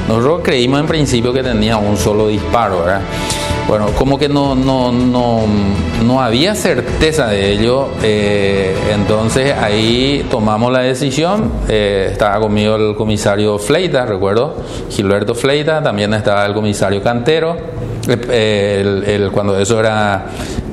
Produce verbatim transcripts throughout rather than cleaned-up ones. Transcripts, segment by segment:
Nosotros creímos en principio que tenía un solo disparo, ¿verdad? Bueno, como que no, no, no, no había certeza de ello, eh, entonces ahí tomamos la decisión. Eh, estaba conmigo el comisario Fleita, recuerdo, Gilberto Fleita, también estaba el comisario Cantero, eh, el, el, cuando eso era,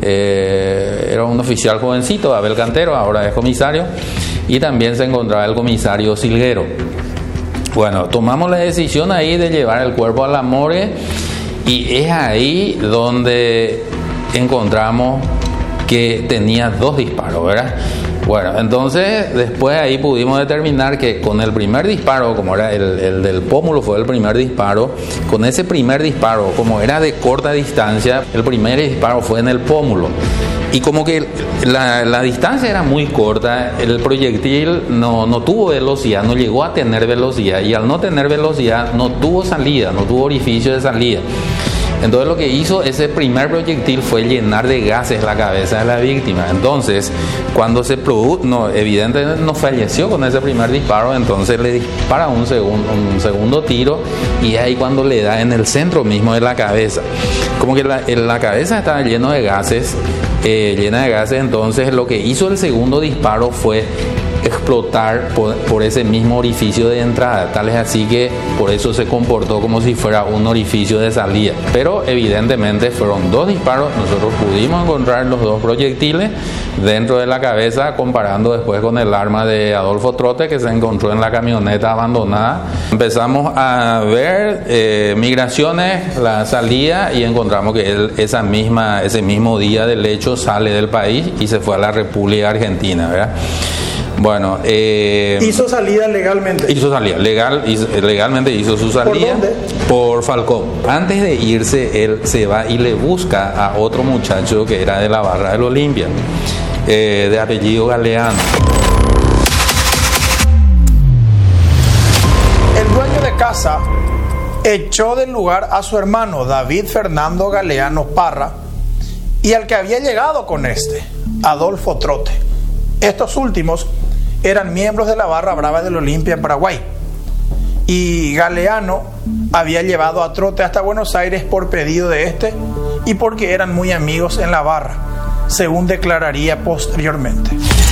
eh, era un oficial jovencito, Abel Cantero, ahora es comisario, y también se encontraba el comisario Silguero. Bueno, tomamos la decisión ahí de llevar el cuerpo a la morgue. Y es ahí donde encontramos que tenía dos disparos, ¿verdad? Bueno, entonces después ahí pudimos determinar que con el primer disparo, como era el, el del pómulo, fue el primer disparo, con ese primer disparo, como era de corta distancia, el primer disparo fue en el pómulo. Y como que la, la distancia era muy corta, el proyectil no, no tuvo velocidad, no llegó a tener velocidad, y al no tener velocidad no tuvo salida, no tuvo orificio de salida. Entonces lo que hizo ese primer proyectil fue llenar de gases la cabeza de la víctima. Entonces, cuando se produjo, no, evidentemente no falleció con ese primer disparo, entonces le dispara un segundo, un segundo tiro, y es ahí cuando le da en el centro mismo de la cabeza. Como que la, la cabeza estaba llena de gases, eh, llena de gases, entonces lo que hizo el segundo disparo fue explotar por, por ese mismo orificio de entrada, tal es así que por eso se comportó como si fuera un orificio de salida. Pero evidentemente fueron dos disparos, nosotros pudimos encontrar los dos proyectiles dentro de la cabeza, comparando después con el arma de Adolfo Trote que se encontró en la camioneta abandonada. Empezamos a ver eh, migraciones, la salida, y encontramos que él esa misma, ese mismo día del hecho sale del país y se fue a la República Argentina, ¿verdad? Bueno, eh, hizo salida legalmente. Hizo salida, legal, hizo, legalmente hizo su salida. ¿Por dónde? Por Falcón. Antes de irse, él se va y le busca a otro muchacho que era de la barra del Olimpia, eh, de apellido Galeano. El dueño de casa echó del lugar a su hermano David Fernando Galeano Parra y al que había llegado con este, Adolfo Trote. Estos últimos eran miembros de la barra brava del Olimpia en Paraguay, y Galeano había llevado a Trote hasta Buenos Aires por pedido de este y porque eran muy amigos en la barra, según declararía posteriormente.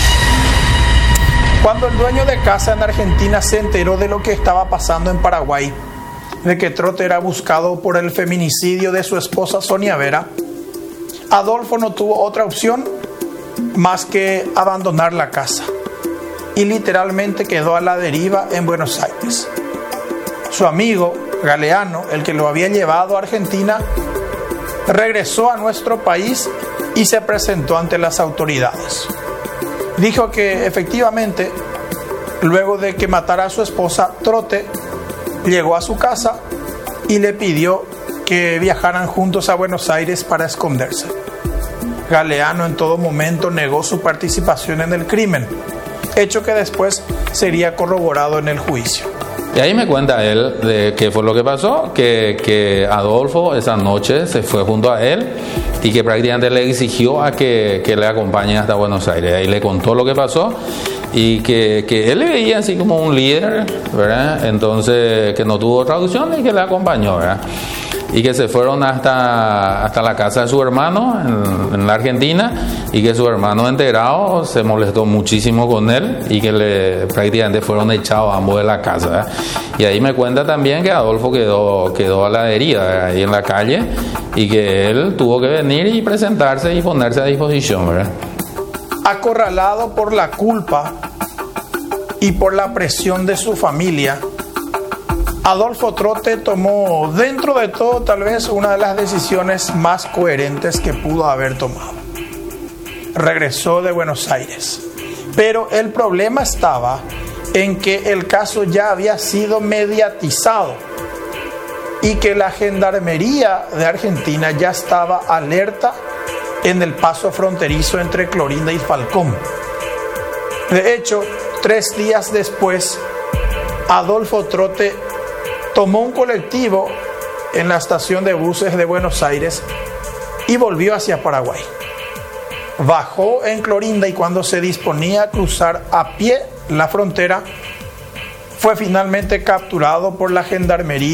Cuando el dueño de casa en Argentina se enteró de lo que estaba pasando en Paraguay, de que Trote era buscado por el feminicidio de su esposa Sonia Vera, Adolfo no tuvo otra opción más que abandonar la casa, y literalmente quedó a la deriva en Buenos Aires. Su amigo Galeano, el que lo había llevado a Argentina, regresó a nuestro país y se presentó ante las autoridades. Dijo que efectivamente, luego de que matara a su esposa, Trote llegó a su casa y le pidió que viajaran juntos a Buenos Aires para esconderse. Galeano en todo momento negó su participación en el crimen, hecho que después sería corroborado en el juicio. Y ahí me cuenta él de qué fue lo que pasó, que, que Adolfo esa noche se fue junto a él y que prácticamente le exigió a que, que le acompañe hasta Buenos Aires. Ahí le contó lo que pasó y que, que él le veía así como un líder, ¿verdad? Entonces que no tuvo otra opción y que le acompañó, ¿verdad? Y que se fueron hasta, hasta la casa de su hermano en, en la Argentina, y que su hermano enterado se molestó muchísimo con él y que le prácticamente fueron echados ambos de la casa, ¿verdad? Y ahí me cuenta también que Adolfo quedó, quedó a la deriva, ¿verdad? Ahí en la calle, y que él tuvo que venir y presentarse y ponerse a disposición, ¿verdad? Acorralado por la culpa y por la presión de su familia, Adolfo Trote tomó, dentro de todo, tal vez una de las decisiones más coherentes que pudo haber tomado. Regresó de Buenos Aires. Pero el problema estaba en que el caso ya había sido mediatizado y que la Gendarmería de Argentina ya estaba alerta en el paso fronterizo entre Clorinda y Falcón. De hecho, tres días después, Adolfo Trote tomó un colectivo en la estación de buses de Buenos Aires y volvió hacia Paraguay. Bajó en Clorinda y cuando se disponía a cruzar a pie la frontera, fue finalmente capturado por la Gendarmería